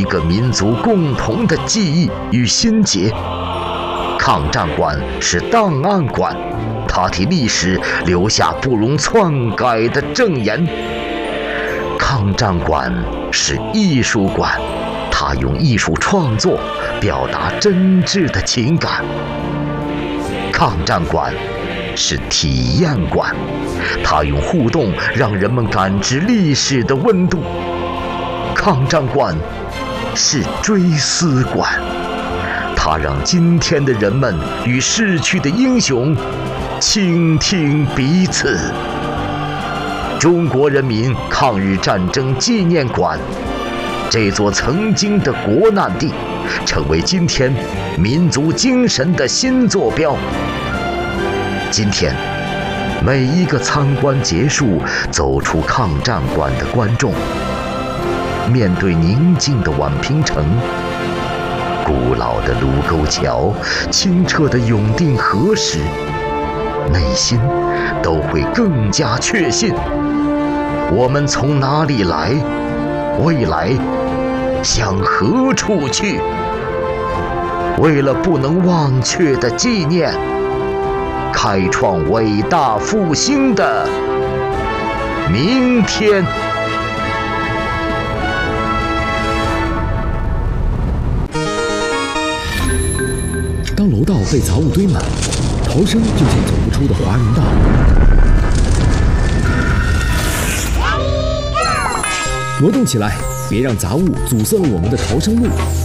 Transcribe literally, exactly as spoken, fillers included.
一个民族共同的记忆与心结。抗战馆是档案馆，它替历史留下不容篡改的证言。抗战馆是艺术馆，它用艺术创作表达真挚的情感。抗战馆是体验馆，它用互动让人们感知历史的温度。抗战馆是追思馆，它让今天的人们与逝去的英雄倾听彼此。中国人民抗日战争纪念馆，这座曾经的国难地，成为今天民族精神的新坐标。今天，每一个参观结束走出抗战馆的观众，面对宁静的宛平城、古老的卢沟桥、清澈的永定河时，内心都会更加确信，我们从哪里来，未来向何处去。为了不能忘却的纪念，开创伟大复兴的明天。 当楼道被杂物堆满，逃生就像走不出的华人道。挪动起来，别让杂物阻塞了我们的逃生路。